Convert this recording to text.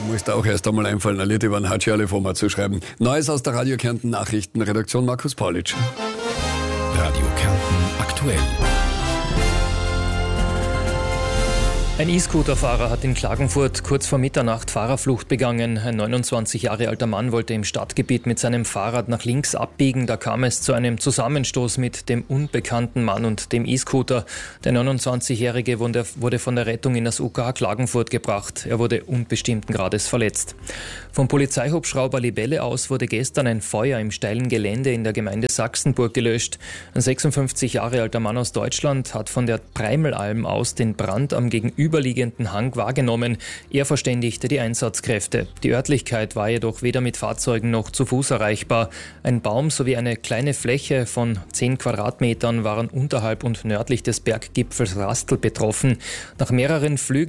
Muss da auch erst einmal einfallen, ein Lied über einen Hatschi Alefoma zu schreiben. Neues aus der Radio Kärnten Nachrichtenredaktion, Markus Paulitsch. Radio Kärnten aktuell. Ein E-Scooter-Fahrer hat in Klagenfurt kurz vor Mitternacht Fahrerflucht begangen. Ein 29 Jahre alter Mann wollte im Stadtgebiet mit seinem Fahrrad nach links abbiegen. Da kam es zu einem Zusammenstoß mit dem unbekannten Mann und dem E-Scooter. Der 29-Jährige wurde von der Rettung in das UKH Klagenfurt gebracht. Er wurde unbestimmten Grades verletzt. Vom Polizeihubschrauber Libelle aus wurde gestern ein Feuer im steilen Gelände in der Gemeinde Sachsenburg gelöscht. Ein 56 Jahre alter Mann aus Deutschland hat von der Preimelalm aus den Brand am gegenüberliegenden Hang wahrgenommen. Er verständigte die Einsatzkräfte. Die Örtlichkeit war jedoch weder mit Fahrzeugen noch zu Fuß erreichbar. Ein Baum sowie eine kleine Fläche von 10 Quadratmetern waren unterhalb und nördlich des Berggipfels Rastl betroffen. Nach mehreren Flügen